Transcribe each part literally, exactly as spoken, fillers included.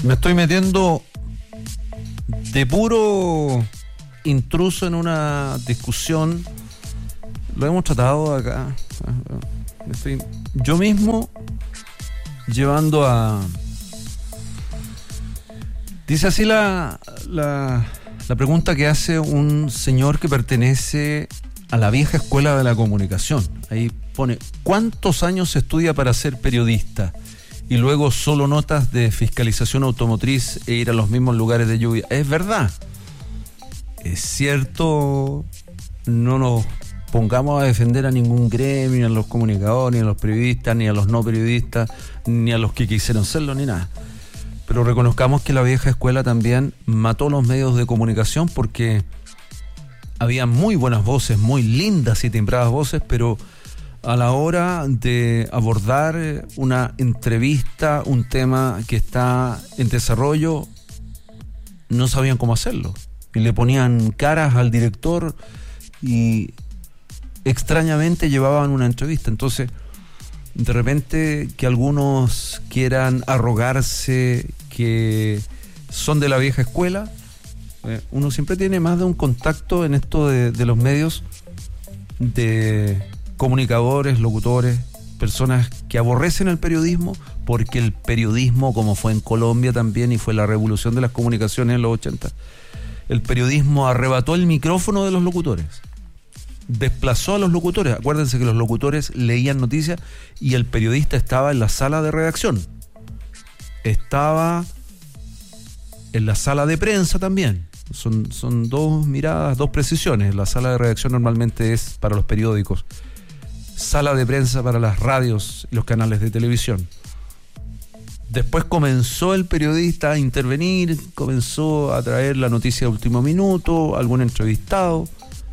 Me estoy metiendo de puro intruso en una discusión. Lo hemos tratado acá. Estoy yo mismo llevando a... Dice así la, la, la pregunta que hace un señor que pertenece a la vieja escuela de la comunicación. Ahí pone: ¿cuántos años se estudia para ser periodista? Y luego solo notas de fiscalización automotriz e ir a los mismos lugares de lluvia. Es verdad. Es cierto, no nos pongamos a defender a ningún gremio, ni a los comunicadores, ni a los periodistas, ni a los no periodistas, ni a los que quisieron serlo, ni nada. Pero reconozcamos que la vieja escuela también mató los medios de comunicación, porque había muy buenas voces, muy lindas y timbradas voces, pero a la hora de abordar una entrevista, un tema que está en desarrollo, no sabían cómo hacerlo. Y le ponían caras al director y extrañamente llevaban una entrevista. Entonces, de repente, que algunos quieran arrogarse que son de la vieja escuela, eh, uno siempre tiene más de un contacto en esto de, de los medios, de comunicadores, locutores, personas que aborrecen el periodismo, porque el periodismo, como fue en Colombia también y fue la revolución de las comunicaciones en los ochenta, el periodismo arrebató el micrófono de los locutores, desplazó a los locutores. Acuérdense que los locutores leían noticias y el periodista estaba en la sala de redacción, estaba en la sala de prensa también. Son, son dos miradas, dos precisiones. La sala de redacción normalmente es para los periódicos, sala de prensa para las radios y los canales de televisión. Después comenzó el periodista a intervenir, comenzó a traer la noticia de último minuto, algún entrevistado,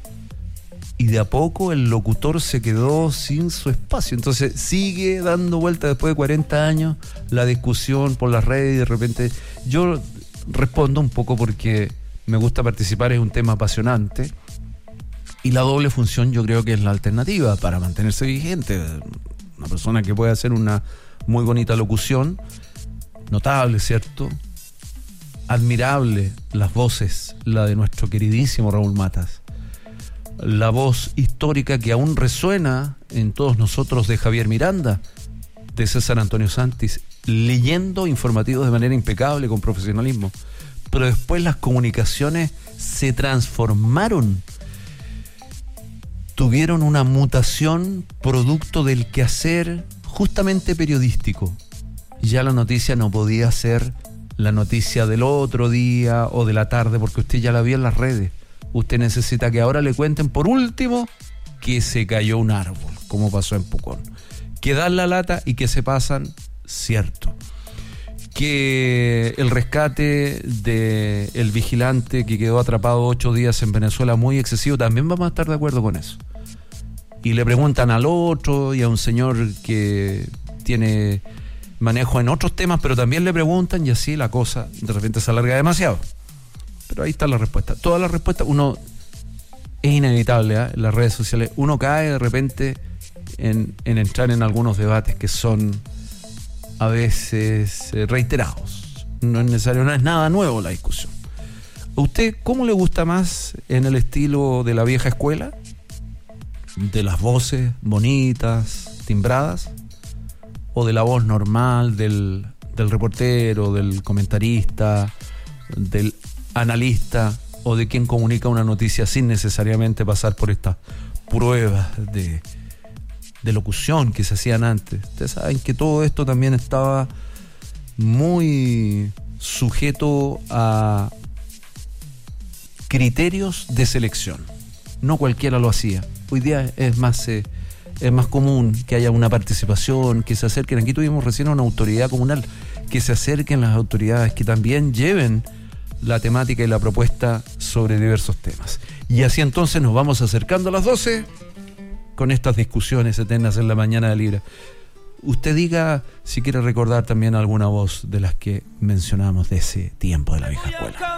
y de a poco el locutor se quedó sin su espacio. Entonces sigue dando vuelta después de cuarenta años la discusión por las redes, y de repente yo respondo un poco porque me gusta participar, es un tema apasionante, y la doble función yo creo que es la alternativa para mantenerse vigente. Una persona que puede hacer una muy bonita locución, notable, ¿cierto? Admirable las voces, la de nuestro queridísimo Raúl Matas, la voz histórica que aún resuena en todos nosotros de Javier Miranda, de César Antonio Santis, leyendo informativos de manera impecable, con profesionalismo. Pero después las comunicaciones se transformaron, tuvieron una mutación producto del quehacer justamente periodístico. Ya la noticia no podía ser la noticia del otro día o de la tarde, porque usted ya la vio en las redes. Usted necesita que ahora le cuenten, por último, que se cayó un árbol, como pasó en Pucón. Que dan la lata y que se pasan, cierto. Que el rescate del vigilante que quedó atrapado ocho días en Venezuela, muy excesivo, también vamos a estar de acuerdo con eso. Y le preguntan al otro y a un señor que tiene manejo en otros temas, pero también le preguntan, y así la cosa de repente se alarga demasiado. Pero ahí está la respuesta. Todas las respuestas, uno es inevitable, ¿eh? En las redes sociales uno cae de repente en, en entrar en algunos debates que son a veces eh, reiterados. No es necesario, no es nada nuevo la discusión. ¿A usted cómo le gusta más, en el estilo de la vieja escuela? ¿De las voces bonitas, timbradas? ¿O de la voz normal del, del reportero, del comentarista, del analista, o de quien comunica una noticia sin necesariamente pasar por estas pruebas de, de locución que se hacían antes? Ustedes saben que todo esto también estaba muy sujeto a criterios de selección. No cualquiera lo hacía. Hoy día es más eh, es más común que haya una participación, que se acerquen. Aquí tuvimos recién una autoridad comunal, que se acerquen las autoridades, que también lleven la temática y la propuesta sobre diversos temas. Y así entonces nos vamos acercando a las doce con estas discusiones eternas en la mañana de Libra. Usted diga si quiere recordar también alguna voz de las que mencionamos de ese tiempo de la vieja escuela.